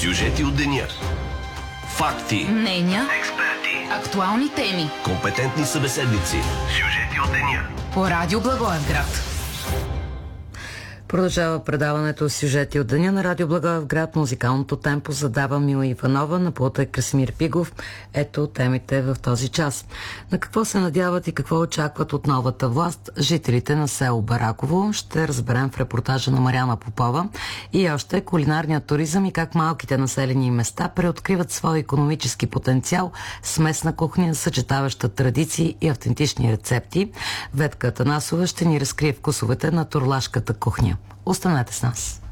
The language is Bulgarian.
Сюжети от деня. Факти. Мнения. Експерти. Актуални теми. Компетентни събеседници. Сюжети от деня. По Радио Благоевград. Продължава предаването Сюжети от деня на Радио Благоевград. Музикалното темпо задава Мила Иванова, на плота е Красимир Пигов. Ето темите в този час. На какво се надяват и какво очакват от новата власт жителите на село Бараково? Ще разберем в репортажа на Мариана Попова. И още кулинарният туризъм и как малките населени места преоткриват своя икономически потенциал с местна кухня, съчетаваща традиции и автентични рецепти. Ветка Атанасова ще ни разкрие вкусовете на турлашката кухня. Останете с нас.